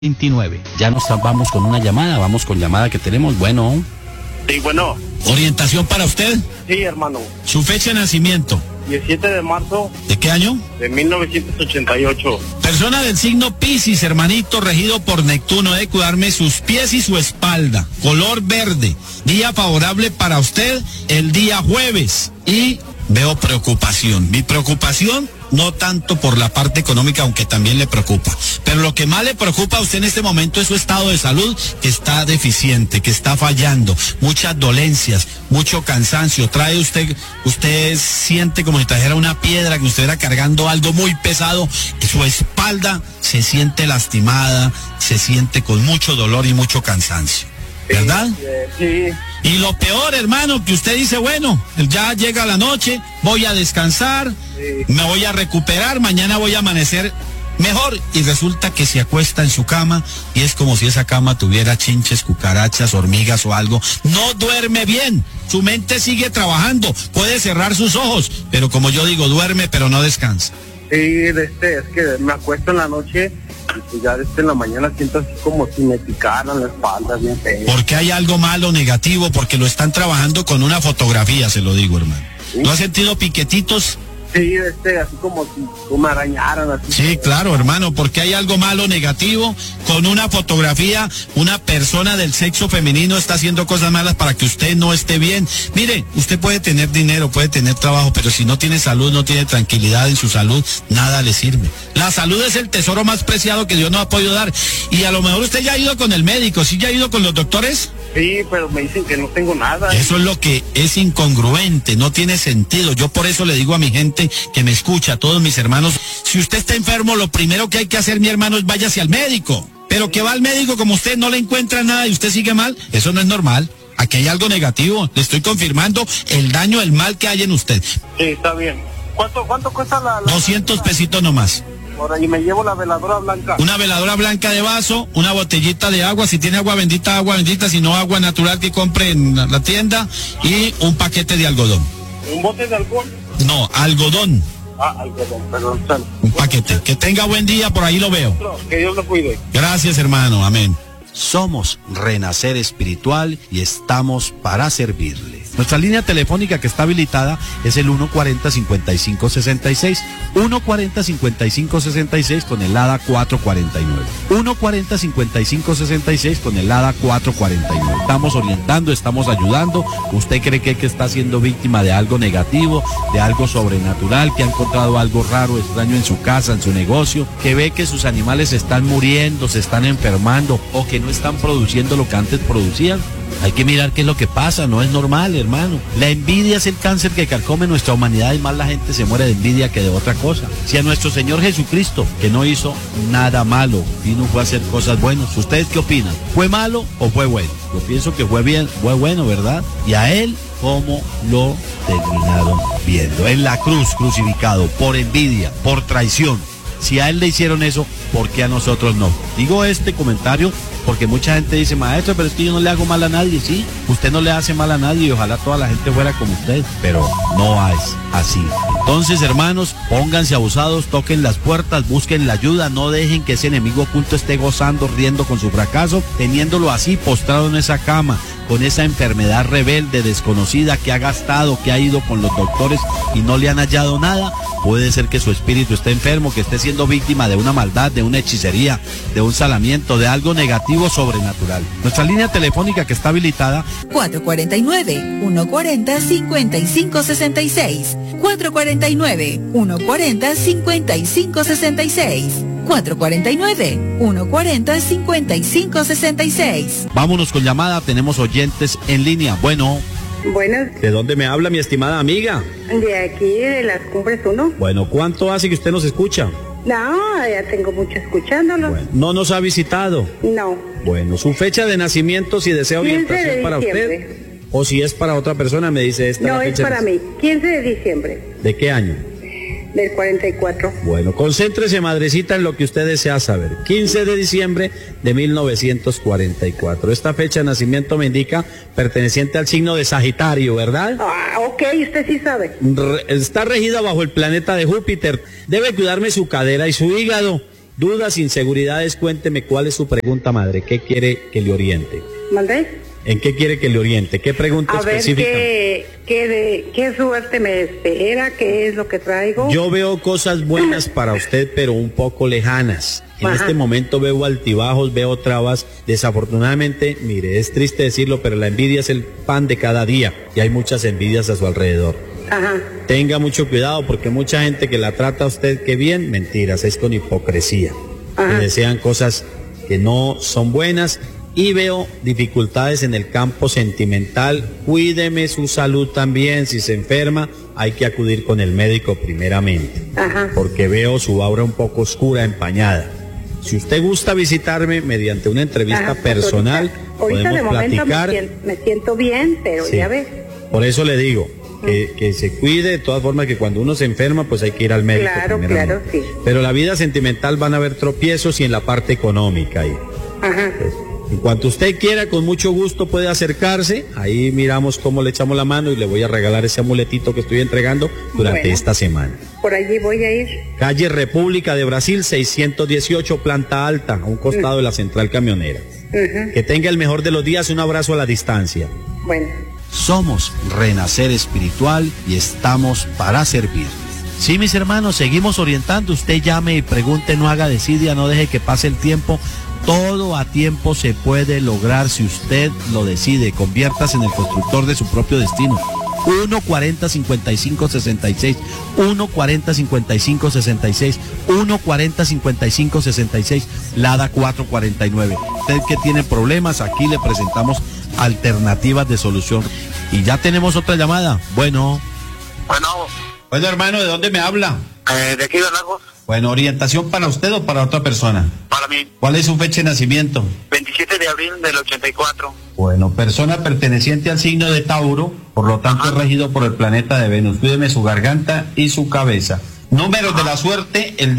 29. Ya nos vamos con una llamada, vamos con llamada que tenemos. Bueno. Sí, bueno. ¿Orientación para usted? Sí, hermano. ¿Su fecha de nacimiento? 17 de marzo. ¿De qué año? De 1988. Persona del signo Piscis, hermanito, regido por Neptuno. Debe cuidarme sus pies y su espalda. Color verde. Día favorable para usted el día jueves. Y veo preocupación. Mi preocupación no tanto por la parte económica, aunque también le preocupa. Pero lo que más le preocupa a usted en este momento es su estado de salud, que está deficiente, que está fallando. Muchas dolencias, mucho cansancio. Trae usted siente como si trajera una piedra, que usted estuviera cargando algo muy pesado, que su espalda se siente lastimada, se siente con mucho dolor y mucho cansancio. ¿Verdad? Sí. Y lo peor, hermano, que usted dice, bueno, ya llega la noche, voy a descansar, me voy a recuperar, mañana voy a amanecer mejor, y resulta que se acuesta en su cama y es como si esa cama tuviera chinches, cucarachas, hormigas o algo. No duerme bien, su mente sigue trabajando, puede cerrar sus ojos, pero como yo digo, duerme pero no descansa. Sí, es que me acuesto en la noche y pues ya en la mañana siento así como si me picaran la espalda bien feo. Porque hay algo malo, negativo, porque lo están trabajando con una fotografía, se lo digo, hermano. ¿Sí? ¿No ha sentido piquetitos? Sí, así como si me arañaran así. Sí, claro, hermano, porque hay algo malo, negativo, con una fotografía, una persona del sexo femenino está haciendo cosas malas para que usted no esté bien. Mire, usted puede tener dinero, puede tener trabajo, pero si no tiene salud, no tiene tranquilidad en su salud, nada le sirve. La salud es el tesoro más preciado que Dios nos ha podido dar. Y a lo mejor usted ya ha ido con el médico, ¿sí ya ha ido con los doctores? Sí, pero me dicen que no tengo nada. Eso es lo que es incongruente, no tiene sentido. Yo por eso le digo a mi gente que me escucha, a todos mis hermanos, si usted está enfermo, lo primero que hay que hacer, mi hermano, es váyase al médico. Pero que va al médico como usted, no le encuentra nada y usted sigue mal, eso no es normal. Aquí hay algo negativo, le estoy confirmando el daño, el mal que hay en usted. Sí, está bien. ¿Cuánto cuesta la 200 pesitos nomás. Y me llevo la veladora blanca. Una veladora blanca de vaso, una botellita de agua, si tiene agua bendita, si no agua natural que compre en la tienda, y un paquete de algodón. ¿Un bote de alcohol? No, algodón. Algodón, perdón. Un paquete. Que tenga buen día, por ahí lo veo. Que Dios lo cuide. Gracias, hermano, amén. Somos Renacer Espiritual y estamos para servirle. Nuestra línea telefónica que está habilitada es el 140-5566, 140-5566 con el ADA 449, 140-5566 con el ADA 449. Estamos orientando, estamos ayudando. ¿Usted cree que está siendo víctima de algo negativo, de algo sobrenatural, que ha encontrado algo raro, extraño en su casa, en su negocio, que ve que sus animales se están muriendo, se están enfermando o que no están produciendo lo que antes producían? Hay que mirar qué es lo que pasa, no es normal, hermano. La envidia es el cáncer que carcome nuestra humanidad y más la gente se muere de envidia que de otra cosa. Si a nuestro Señor Jesucristo, que no hizo nada malo, vino fue a hacer cosas buenas, ¿ustedes qué opinan? ¿Fue malo o fue bueno? Yo pienso que fue bien, fue bueno, ¿verdad? Y a él, ¿cómo lo terminaron viendo? En la cruz, crucificado, por envidia, por traición. Si a él le hicieron eso, ¿por qué a nosotros no? Digo este comentario porque mucha gente dice, maestro, pero es que yo no le hago mal a nadie. Sí, usted no le hace mal a nadie y ojalá toda la gente fuera como usted, pero no es así. Entonces, hermanos, pónganse abusados, toquen las puertas, busquen la ayuda, no dejen que ese enemigo oculto esté gozando, riendo con su fracaso, teniéndolo así postrado en esa cama, con esa enfermedad rebelde, desconocida, que ha gastado, que ha ido con los doctores y no le han hallado nada. Puede ser que su espíritu esté enfermo, que esté siendo víctima de una maldad, de una hechicería, de un salamiento, de algo negativo sobrenatural. Nuestra línea telefónica que está habilitada 449-140-5566, 449-140-5566, 449-140-5566. Vámonos con llamada, tenemos oyentes en línea. Bueno. Buenas. ¿De dónde me habla mi estimada amiga? De aquí, de las Cumbres 1. Bueno, ¿cuánto hace que usted nos escucha? No, ya tengo mucho escuchándolo. Bueno, ¿no nos ha visitado? No. Bueno, su fecha de nacimiento, si desea orientación para usted, o si es para otra persona, me dice esta. No, es para mí. 15 de diciembre. ¿De qué año? Del 44. Bueno, concéntrese, madrecita, en lo que usted desea saber. 15 de diciembre de 1944. Esta fecha de nacimiento me indica perteneciente al signo de Sagitario, ¿verdad? Ah, ok, usted sí sabe. Está regida bajo el planeta de Júpiter. Debe cuidarme su cadera y su hígado. dudas, inseguridades, cuénteme cuál es su pregunta, madre. ¿Qué quiere que le oriente? ¿Mandé? ¿En qué quiere que le oriente? ¿Qué pregunta específica? A ver, ¿qué suerte me espera? ¿Qué es lo que traigo? Yo veo cosas buenas para usted, pero un poco lejanas. En Ajá. este momento veo altibajos, veo trabas. Desafortunadamente, mire, es triste decirlo, pero la envidia es el pan de cada día y hay muchas envidias a su alrededor. Ajá. Tenga mucho cuidado porque mucha gente que la trata a usted que bien, mentiras, es con hipocresía. Ajá. Le desean cosas que no son buenas. Y veo dificultades en el campo sentimental. Cuídeme su salud también. Si se enferma, hay que acudir con el médico primeramente. Ajá. Porque veo su aura un poco oscura, empañada. Si usted gusta visitarme mediante una entrevista Ajá, personal, ahorita de podemos momento platicar. me siento bien, pero Sí. ya ves. Por eso le digo que se cuide, de todas formas que cuando uno se enferma, pues hay que ir al médico. Claro, primeramente. claro, sí. Pero la vida sentimental van a haber tropiezos y en la parte económica ahí. Ajá. En cuanto usted quiera, con mucho gusto puede acercarse. Ahí miramos cómo le echamos la mano y le voy a regalar ese amuletito que estoy entregando durante Bueno. esta semana. Por allí voy a ir. Calle República de Brasil, 618, planta alta, a un costado de la central camionera. Ujú. Que tenga el mejor de los días, un abrazo a la distancia. Bueno. Somos Renacer Espiritual y estamos para servir. Sí, mis hermanos, seguimos orientando. Usted llame y pregunte, no haga desidia, no deje que pase el tiempo. Todo a tiempo se puede lograr si usted lo decide. Conviértase en el constructor de su propio destino. 1-40-55-66, 1-40-55-66, 1-40-55-66, Lada 449. Usted que tiene problemas, aquí le presentamos alternativas de solución. Y ya tenemos otra llamada. Bueno, hermano, ¿de dónde me habla? De aquí de Lagos, Bueno, ¿orientación para usted o para otra persona? para mí, ¿Cuál es su fecha de nacimiento? 27 de abril del 84. Bueno, persona perteneciente al signo de Tauro, por lo tanto es regido por el planeta de Venus. Cuídeme su garganta y su cabeza. Números de la suerte, el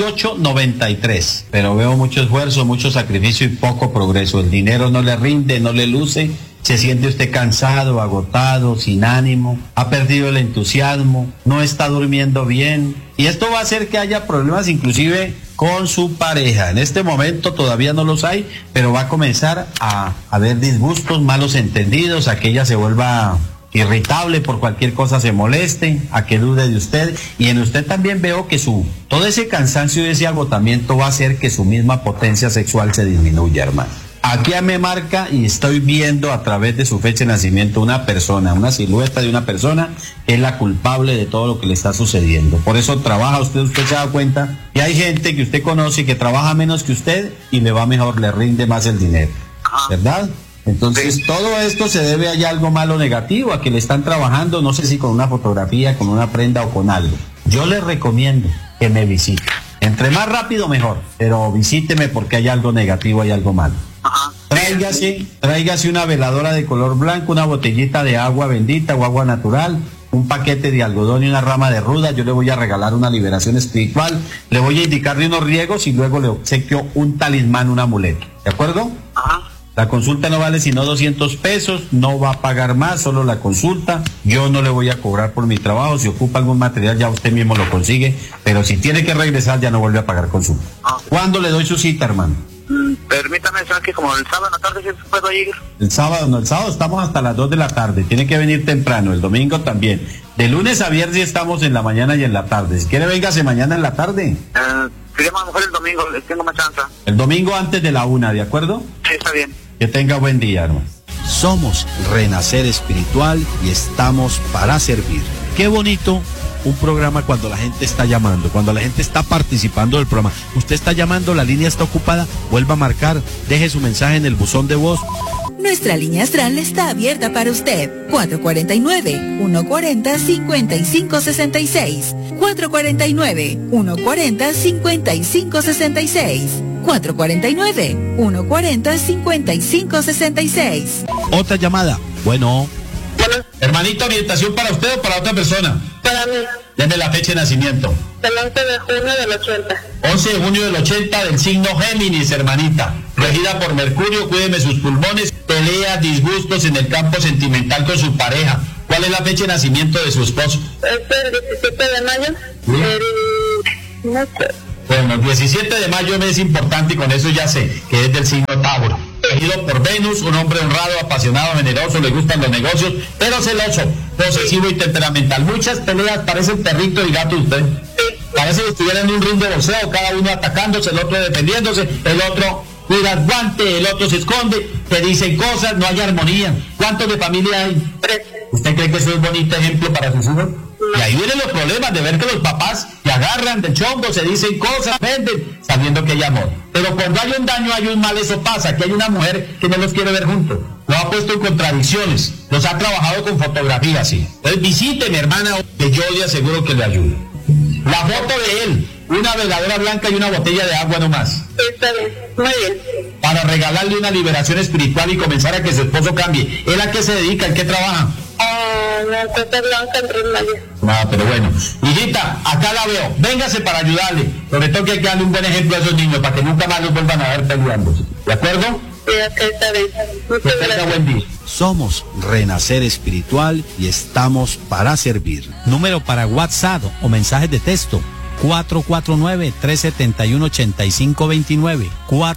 1893. Pero veo mucho esfuerzo, mucho sacrificio y poco progreso. El dinero no le rinde, no le luce. Se siente usted cansado, agotado, sin ánimo, ha perdido el entusiasmo, no está durmiendo bien. Y esto va a hacer que haya problemas inclusive con su pareja. En este momento todavía no los hay, pero va a comenzar a haber disgustos, malos entendidos, a que ella se vuelva irritable por cualquier cosa, se moleste, a que dude de usted. Y en usted también veo que todo ese cansancio y ese agotamiento va a hacer que su misma potencia sexual se disminuya, hermano. Aquí me marca y estoy viendo a través de su fecha de nacimiento una persona, una silueta de una persona que es la culpable de todo lo que le está sucediendo. Por eso trabaja usted se da cuenta que hay gente que usted conoce que trabaja menos que usted y le va mejor, le rinde más el dinero, ¿verdad? Entonces todo esto se debe a algo malo negativo, a que le están trabajando, no sé si con una fotografía, con una prenda o con algo. Yo les recomiendo que me visite. Entre más rápido mejor, pero visíteme porque hay algo negativo, hay algo malo. Tráigase una veladora de color blanco, una botellita de agua bendita o agua natural, un paquete de algodón y una rama de ruda. Yo le voy a regalar una liberación espiritual, le voy a indicarle unos riegos y luego le obsequio un talismán, un amuleto. ¿De acuerdo? La consulta no vale sino 200 pesos, no va a pagar más, solo la consulta. Yo no le voy a cobrar por mi trabajo, si ocupa algún material ya usted mismo lo consigue, pero si tiene que regresar ya no vuelve a pagar consulta. ¿Cuándo le doy su cita, hermano? Permítame, ¿sabes que como el sábado en la tarde sí puedo ir? El sábado estamos hasta las 2 de la tarde, tiene que venir temprano, el domingo también. De lunes a viernes estamos en la mañana y en la tarde. Si quiere, véngase mañana en la tarde. Sería más mejor el domingo, les tengo más chance. El domingo antes de la 1, ¿de acuerdo? Sí, está bien. Que tenga buen día, hermano. Somos Renacer Espiritual y estamos para servir. Qué bonito un programa cuando la gente está llamando, cuando la gente está participando del programa. Usted está llamando, la línea está ocupada, vuelva a marcar, deje su mensaje en el buzón de voz. Nuestra línea astral está abierta para usted. 449-140-5566. 449-140-5566. 449-140-5566. Otra llamada. Bueno. Hermanita, ¿orientación para usted o para otra persona? Para mí, Deme la fecha de nacimiento. el 11 de junio del 80. 11 de junio del 80 del signo Géminis, hermanita. Regida por Mercurio, cuídeme sus pulmones, peleas, disgustos en el campo sentimental con su pareja. ¿Cuál es la fecha de nacimiento de su esposo? Es el 17 de mayo. ¿Sí? No sé. Bueno, 17 de mayo, mes importante, y con eso ya sé que es del signo Tauro. Regido por Venus, un hombre honrado, apasionado, generoso, le gustan los negocios, pero celoso, posesivo y temperamental. Muchas peleas, parece el perrito y gato usted. Parece que estuvieran en un ring de boxeo, cada uno atacándose, el otro defendiéndose, el otro cuida el guante, el otro se esconde, te dicen cosas, no hay armonía. ¿Cuántos de familia hay? 3. ¿Usted cree que eso es un bonito ejemplo para sus hijos? Y ahí vienen los problemas de ver que los papás se agarran del chongo, se dicen cosas, venden, sabiendo que hay amor. Pero cuando hay un daño, hay un mal, eso pasa, que hay una mujer que no los quiere ver juntos. Los ha puesto en contradicciones, los ha trabajado con fotografía, sí. Entonces visíteme, hermana, que yo le aseguro que le ayudo. La foto de él, una veladora blanca y una botella de agua nomás. Está bien, muy bien. Para regalarle una liberación espiritual y comenzar a que su esposo cambie. ¿Él a qué se dedica? ¿En qué trabaja? La cosa blanca en 3 mayas. Ah, pero bueno. Hijita, acá la veo. Véngase para ayudarle. Sobre todo que hay que darle un buen ejemplo a esos niños para que nunca más los vuelvan a ver peleándose. ¿De acuerdo? Sí, acá está bien. Muchas Que tenga gracias. buen día. Somos Renacer Espiritual y estamos para servir. Número para WhatsApp o mensajes de texto: 449-371-8529.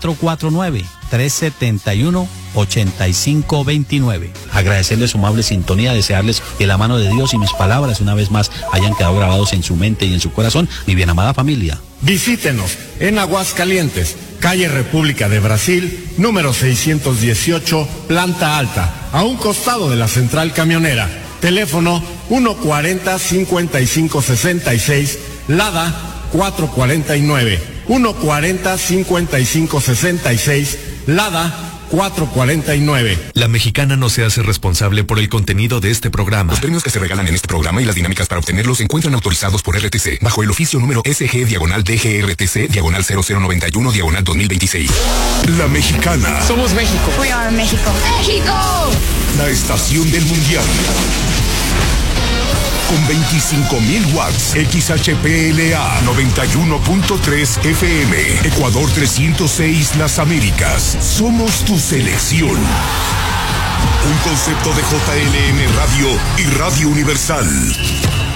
449-371-8529. Agradecerles su amable sintonía, desearles que la mano de Dios y mis palabras una vez más hayan quedado grabados en su mente y en su corazón, mi bien amada familia. Visítenos en Aguascalientes, calle República de Brasil, número 618, planta alta, a un costado de la central camionera. Teléfono 140-5566, Lada 449. 140-5566, Lada 449. La Mexicana no se hace responsable por el contenido de este programa. Los premios que se regalan en este programa y las dinámicas para obtenerlos se encuentran autorizados por RTC, bajo el oficio número SG-DGRTC-00121-2026. La Mexicana. Somos México. We are México. ¡México! La estación del mundial. Con 25.000 watts, XHPLA 91.3 FM, Ecuador 306 Las Américas. Somos tu selección. Un concepto de JLM Radio y Radio Universal.